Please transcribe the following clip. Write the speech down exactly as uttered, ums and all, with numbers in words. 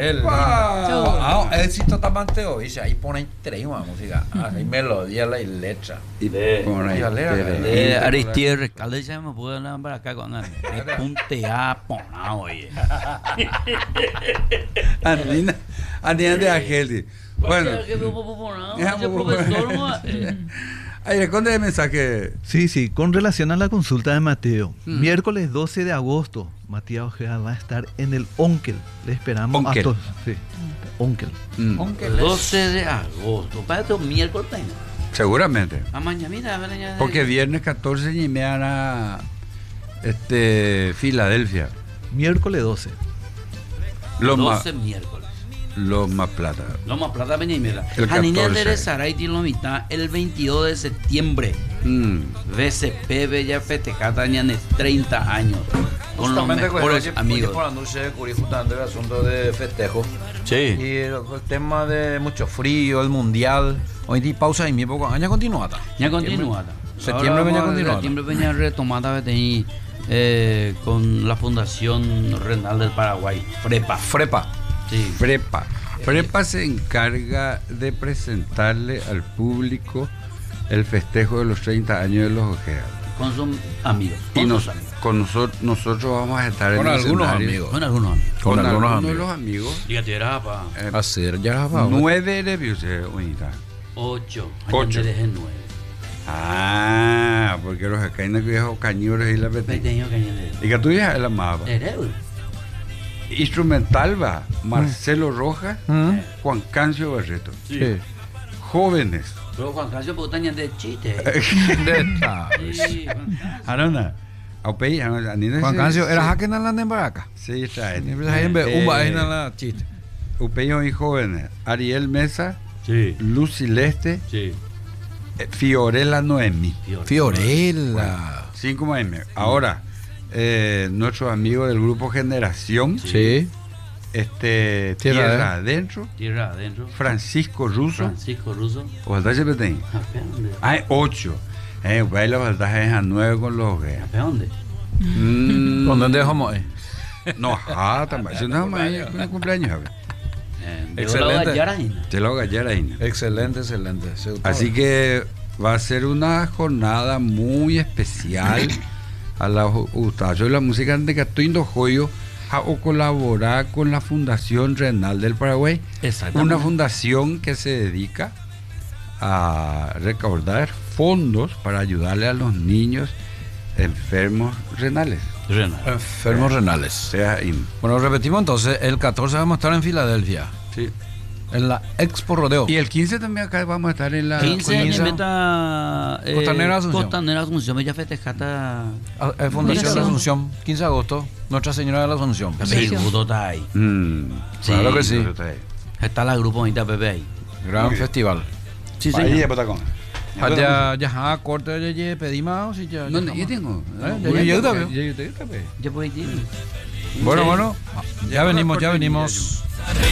él. Ah, éxito tamante hoy, ahí pone tres más música, hay melodía la y letra. Y pone ahí. Eh, Aristides Recalde ya me puedo hablar para acá con él. Es un teapo, oye. Andina, Andina de Ángel. Bueno, ahí responde el mensaje. Sí, sí, con relación a la consulta de Mateo. Mm. Miércoles doce de agosto, Matías Ojeda va a estar en el Onkel. Le esperamos Onkel. a todos. Sí, Onkel. Mm. Onkel doce de agosto. Para esto miércoles. Seguramente. A mañana, porque viernes catorce y media a este, Filadelfia. Miércoles doce. Los doce más, miércoles. Los más plata. Los más plata venimos. El Janine de Saray tiene la mitad el veintidós de septiembre. Mm. V C P Bella Festejata en treinta años. Con los mejores amigos. Por la noche cubrí justamente el asunto de festejo. Sí. Y el, el tema de mucho frío, el mundial. Hoy di pausa y mi poco año continuada. Ya continuada. Septiembre venía continuada. Septiembre venía retomada de eh, con la Fundación Renal del Paraguay, FREPA. FREPA. Sí. FREPA. FREPA se encarga de presentarle al público el festejo de los treinta años de los Ojeda. Con sus amigos. Con y nos, sus amigos. Con nosotros, nosotros vamos a estar con en algunos escenario. amigos. Con algunos amigos. Con, con algunos, algunos amigos. de los amigos. Dígate, era para. Eh, hacer ya va. Nueve de Biuse, unidad. Ocho. Ocho. Ayer dejé nueve. Ah, porque los acainos viejos cañuros y la Pequeño cañón. Y que tú ya es la más. Instrumental va Marcelo Rojas, ¿Mm? Juan Cancio Barreto. Sí. Sí. Pero Jóvenes. Juan Cancio puta de chiste. Sí. Arona. Aupei, Juan Cancio era jaque en la Nembaraca. Sí, está en Un baile en la chiste. Upei y jóvenes. Ariel Mesa, Sí. Lucy Leste, Sí. Fiorella Noemi. Fiorella. Cinco M. Ahora, eh, nuestros amigos del grupo Generación, Sí. este, Tierra Tierra Adentro, Tierra adentro. Francisco Russo, Francisco Russo. ¿Ojalá se peten? Hay ocho. Eh, baila falta es a nueve con los que. ¿A dónde? Mm, ¿Con dónde dejamos? no, ah, también. Eso no es un cumpleaños. Excelente. Te lo gallara ahí. Excelente, excelente. Así que va a ser una jornada muy especial a la Ustacho y la música de Catuindo Joyo a colaborar con la Fundación Renal del Paraguay. Una fundación que se dedica a recaudar fondos para ayudarle a los niños enfermos renales. Renal. Enfermos renales. Sea in. Bueno, repetimos entonces, el catorce vamos a estar en Filadelfia. Sí. En la Expo Rodeo. Y el quince también acá vamos a estar en la quince quince. en meta eh, Costanera Asunción. Costanera Asunción, Bella Festejata. Ah, eh, Fundación de la Asunción, quince de agosto, Nuestra Señora de la Asunción. Sí, Guto está ahí. Mm, Claro que sí. eso está ahí. Está la grupo bonita Pepe ahí. Gran Muy bien. festival. Sí, Ahí señor. de Patacón. Ya, ya, ah, corte, ya, ya, pedimos, sí, ya. ¿Dónde? ya, Yo tengo. ¿Eh? Ya, ya, ya, ya, Ya, ya, ya, ya. Ya por ahí tiene. Bueno, Sí. bueno, ya venimos, ya venimos.